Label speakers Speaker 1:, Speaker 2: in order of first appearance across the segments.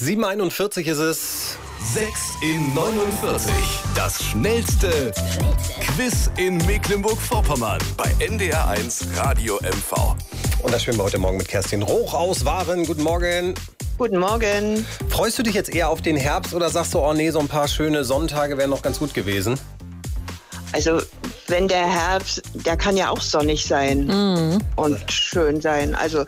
Speaker 1: 7:41 ist es.
Speaker 2: 6 in 49. Das schnellste Quiz in Mecklenburg-Vorpommern bei NDR1 Radio MV.
Speaker 1: Und das spielen wir heute Morgen mit Kerstin Roch aus Waren. Guten Morgen.
Speaker 3: Guten Morgen.
Speaker 1: Freust du dich jetzt eher auf den Herbst oder sagst du, oh nee, so ein paar schöne Sonntage wären noch ganz gut gewesen?
Speaker 3: Also wenn der Herbst, der kann ja auch sonnig sein und schön sein. Also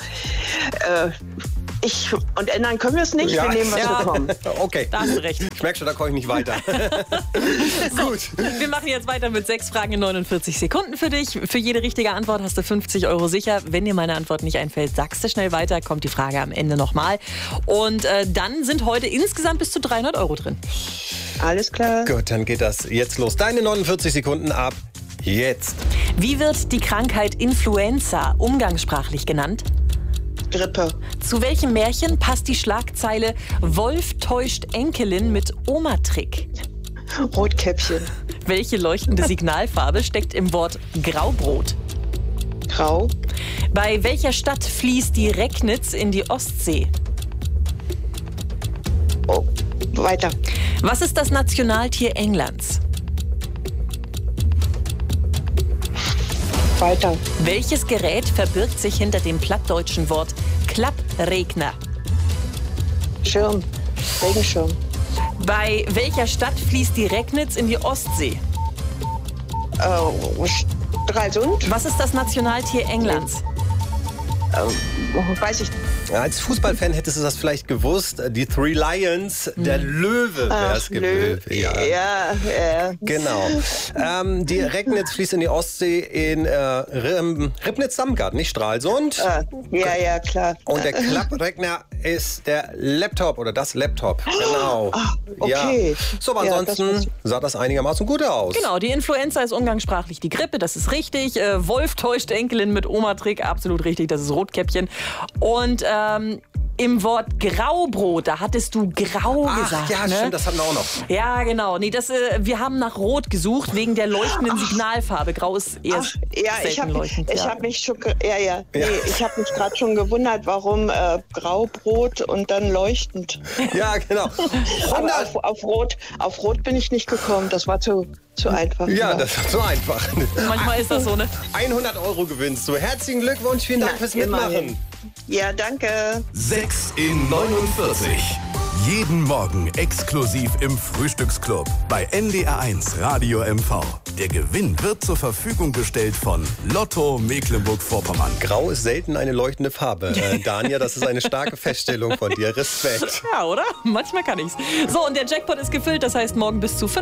Speaker 3: und ändern können wir es nicht, wir nehmen, was wir bekommen.
Speaker 1: Okay,
Speaker 4: Da hast du recht.
Speaker 1: ich merke schon, da komme ich nicht weiter. Gut.
Speaker 4: Wir machen jetzt weiter mit 6 Fragen in 49 Sekunden für dich. Für jede richtige Antwort hast du 50 € sicher. Wenn dir meine Antwort nicht einfällt, sagst du schnell weiter, kommt die Frage am Ende nochmal. Und dann sind heute insgesamt bis zu 300 € drin.
Speaker 3: Alles klar.
Speaker 1: Gut, dann geht das jetzt los. Deine 49 Sekunden ab jetzt.
Speaker 4: Wie wird die Krankheit Influenza umgangssprachlich genannt?
Speaker 3: Grippe.
Speaker 4: Zu welchem Märchen passt die Schlagzeile Wolf täuscht Enkelin mit Oma-Trick?
Speaker 3: Rotkäppchen.
Speaker 4: Welche leuchtende Signalfarbe steckt im Wort Graubrot?
Speaker 3: Grau.
Speaker 4: Bei welcher Stadt fließt die Recknitz in die Ostsee?
Speaker 3: Oh, weiter.
Speaker 4: Was ist das Nationaltier Englands?
Speaker 3: Weiter.
Speaker 4: Welches Gerät verbirgt sich hinter dem plattdeutschen Wort Klappregner?
Speaker 3: Schirm. Regenschirm.
Speaker 4: Bei welcher Stadt fließt die Recknitz in die Ostsee?
Speaker 3: Stralsund.
Speaker 4: Was ist das Nationaltier Englands?
Speaker 3: Weiß ich.
Speaker 1: Als Fußballfan hättest du das vielleicht gewusst. Die Three Lions, der Löwe wäre es gewesen.
Speaker 3: Ja.
Speaker 1: Genau. Die Recknitz fließt in die Ostsee in Ribnitz-Samtgarten, nicht Stralsund.
Speaker 3: Ja, klar.
Speaker 1: Und der Klappregner ist der Laptop oder das Laptop. Genau.
Speaker 3: Okay.
Speaker 1: Ja. So, aber ansonsten sah das einigermaßen gut aus.
Speaker 4: Genau, die Influenza ist umgangssprachlich die Grippe, das ist richtig. Wolf täuscht Enkelin mit Oma-Trick, absolut richtig, das ist Rotkäppchen. Und im Wort Graubrot, da hattest du grau gesagt.
Speaker 1: Ja,
Speaker 4: ne?
Speaker 1: stimmt, das hatten wir auch noch.
Speaker 4: Ja, genau. Nee, wir haben nach Rot gesucht, wegen der leuchtenden Signalfarbe. Grau ist eher selten leuchtend.
Speaker 3: Ich habe mich schon, ich habe mich gerade schon gewundert, warum Graubrot und dann leuchtend.
Speaker 1: Ja, genau.
Speaker 3: Aber auf Rot bin ich nicht gekommen, das war zu einfach.
Speaker 1: Ja, das ist so einfach.
Speaker 4: Manchmal ist das so, ne?
Speaker 1: 100 € gewinnst du. Herzlichen Glückwunsch, vielen Dank fürs Mitmachen.
Speaker 3: Ja, danke.
Speaker 2: 6 in 49. Jeden Morgen exklusiv im Frühstücksclub bei NDR1 Radio MV. Der Gewinn wird zur Verfügung gestellt von Lotto Mecklenburg-Vorpommern.
Speaker 1: Grau ist selten eine leuchtende Farbe. Dania, das ist eine starke Feststellung von dir. Respekt.
Speaker 4: Ja, oder? Manchmal kann ich's. So, und der Jackpot ist gefüllt, das heißt morgen bis zu 5